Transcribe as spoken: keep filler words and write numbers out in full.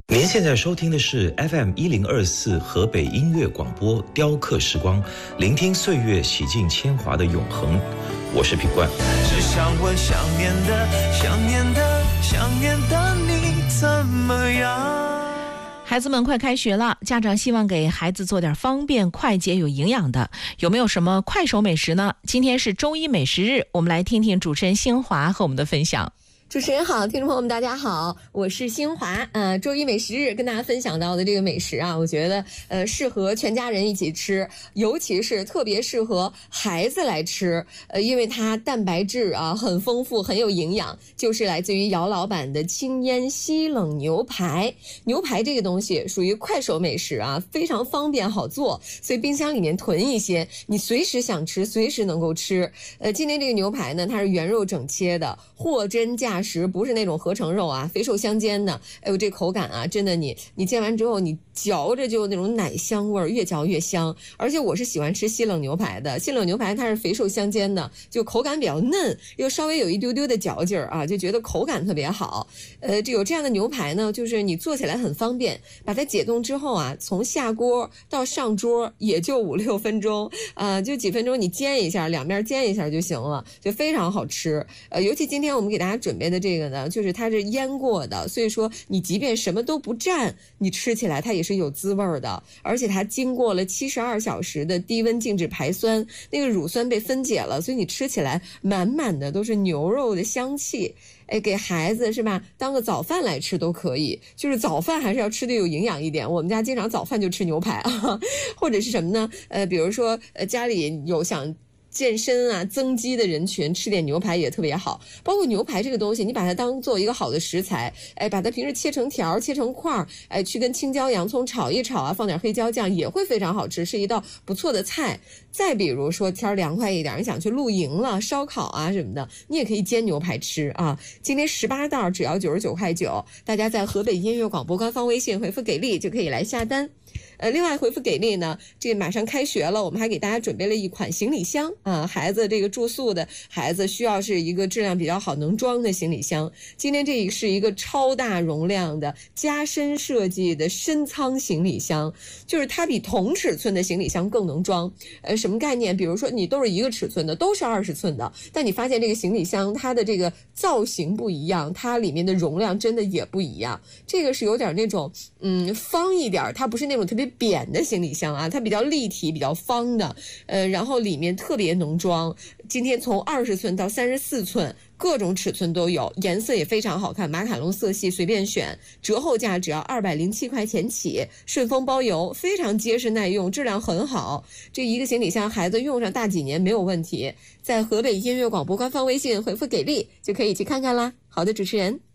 您现在收听的是 F M 一零二四河北音乐广播雕刻时光，聆听岁月洗尽铅华的永恒。我是品冠。 只想问想念的想念的想念的你怎么样？ 孩子们快开学了，家长希望给孩子做点方便、快捷、有营养的，有没有什么快手美食呢？今天是周一美食日，我们来听听主持人新华和我们的分享。 主持人好，听众朋友们大家好，我是新华。呃，周一美食日跟大家分享到的这个美食啊，我觉得呃适合全家人一起吃，尤其是特别适合孩子来吃。呃，因为它蛋白质啊很丰富，很有营养，就是来自于姚老板的清烟西冷牛排。牛排这个东西属于快手美食啊，非常方便好做，所以冰箱里面囤一些，你随时想吃，随时能够吃。呃，今天这个牛排呢，它是原肉整切的，货真价实，不是那种合成肉啊，肥瘦相间的。哎呦，这口感啊，真的你你煎完之后，你嚼着就那种奶香味儿，越嚼越香。而且我是喜欢吃西冷牛排的，西冷牛排它是肥瘦相间的，就口感比较嫩，又稍微有一丢丢的嚼劲儿啊，就觉得口感特别好。呃，这有这样的牛排呢，就是你做起来很方便，把它解冻之后啊，从下锅到上桌也就五六分钟啊、呃，就几分钟你煎一下，两面煎一下就行了，就非常好吃。呃，尤其今天我们给大家准备的这个呢，就是它是腌过的，所以说你即便什么都不蘸，你吃起来它也是有滋味的，而且它经过了七十二小时的低温静置排酸，那个乳酸被分解了，所以你吃起来满满的都是牛肉的香气。哎，给孩子是吧，当个早饭来吃都可以，就是早饭还是要吃的有营养一点。我们家经常早饭就吃牛排啊，或者是什么呢？呃，比如说呃家里有想健身啊增肌的人群，吃点牛排也特别好。包括牛排这个东西，你把它当做一个好的食材，哎，把它平时切成条切成块，哎，去跟青椒洋葱炒一炒啊，放点黑椒酱也会非常好吃，是一道不错的菜。再比如说天凉快一点，你想去露营了，烧烤啊什么的，你也可以煎牛排吃啊。今天十八袋只要九十九块九，大家在河北音乐广播官方微信回复给力就可以来下单。呃，另外回复给力呢，这马上开学了，我们还给大家准备了一款行李箱啊，孩子这个住宿的孩子需要是一个质量比较好能装的行李箱。今天这是一个超大容量的加深设计的深仓行李箱，就是它比同尺寸的行李箱更能装。呃，什么概念？比如说你都是一个尺寸的，都是二十寸的，但你发现这个行李箱它的这个造型不一样，它里面的容量真的也不一样。这个是有点那种嗯方一点，它不是那种特别扁的行李箱啊，它比较立体比较方的，呃，然后里面特别能装。今天从二十寸到三十四寸各种尺寸都有，颜色也非常好看，马卡龙色系随便选，折后价只要二百零七块钱起，顺丰包邮，非常结实耐用，质量很好。这一个行李箱孩子用上大几年没有问题。在河北音乐广播官方微信回复给力就可以去看看啦。好的，主持人。